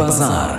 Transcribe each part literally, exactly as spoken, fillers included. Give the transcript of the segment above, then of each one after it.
bazar.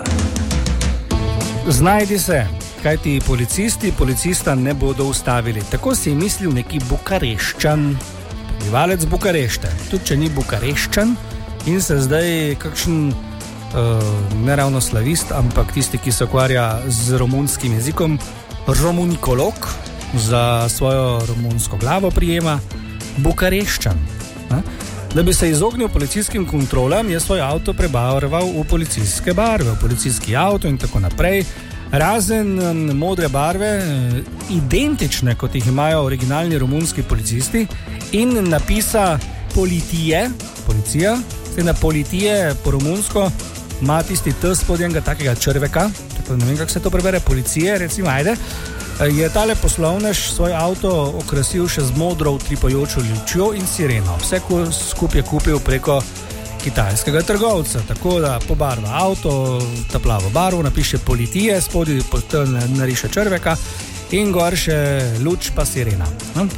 Znajdi se, kaj ti policisti, policista ne bodo ustavili. Tako si je mislil neki Bukareščan, prebivalec Bukarešte. Tudi če ni Bukareščan in se zdaj kakšen uh, ne ravno slavist, ampak tisti, ki se ukvarja z romunskim jezikom, romunikolog, za svojo romunsko glavo prijema Bukareščan. Ne? Da bi se izognil policijskim kontrolam, je svoj avto prebarval v policijske barve, v policijski avto in tako naprej. Razen modre barve, identične, kot jih imajo originalni romunski policisti, in napisa politije, policija, na politije po romunsko ima tisti T spodnjega takega črveka, tako ne vem, kako se to prebere, policije, recimo, ajde, je tale poslovnež svoj avto okrasil še z modro utripajočo lučjo in sireno. Vse skupaj je kupil preko kitajskega trgovca, tako da pobarva avto, ta plavo barvo, napiše politije, spodaj nariše črveka in gor še luč pa sirena.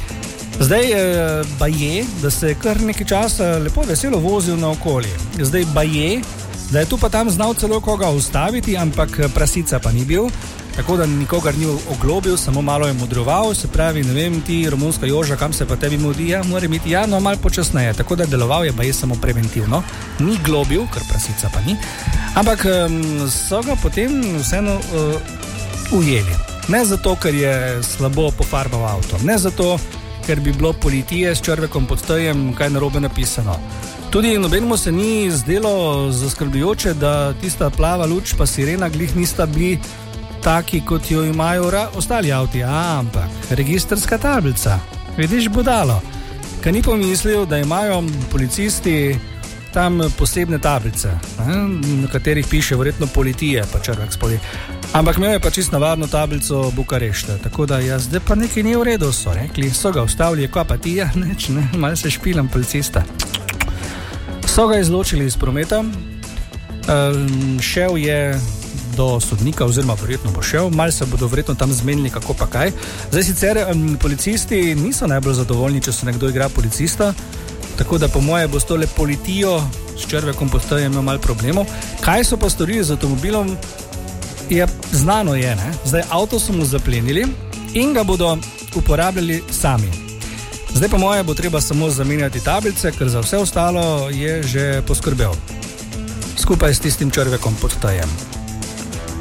Zdaj ba je, da se je kar nekaj časa lepo veselo vozil na okolje. Zdaj ba je, da je tu pa tam znal celo koga ustaviti, ampak prasica pa ni bil, tako da nikogar ni oglobil, samo malo je modroval, se pravi, ne vem, ti romunska joža, kam se pa tebi mudi, ja, mora biti, ja, no, malo počasneje, tako da deloval je, pa je samo preventivno, ni globil, ker prasica pa ni, ampak um, so ga potem vseeno uh, ujeli. Ne zato, ker je slabo pofarbal avto, ne zato, ker bi bilo politije s črvekom pod tejem kaj narobe napisano. Tudi nobenemu se ni zdelo zaskrbljujoče, da tista plava luč pa sirena glih nista bili taki, kot jo imajo ra- ostali avti, a, ampak registrska tablica. Vidiš, budalo, kaj ni pomislil, da imajo policisti tam posebne tablice, ne, na katerih piše verjetno politije, pa črvek spoli. Ampak imel je pa čisto navadno tablico Bukarešte, tako da jaz, zdaj pa nekaj ni v redu, so rekli, so ga ustavili, ko pa ti, ja, neč, ne, malo se špilam policista. So ga izločili iz prometa, um, šel je do sodnika, oziroma verjetno bo šel, malo se bodo verjetno tam zmenili, kako pa kaj. Zdaj sicer um, policisti niso najbolj zadovoljni, če se nekdo igra policista, tako da po moje bo s tole politijo s črvekom pod tejem imel malo problemov. Kaj so pa storili z avtomobilom, je znano je, ne? Zdaj avto so mu zaplenili in ga bodo uporabljali sami. Zdaj po moje bo treba samo zamenjati tablice, ker za vse ostalo je že poskrbel. Skupaj s tistim črvekom pod tejem.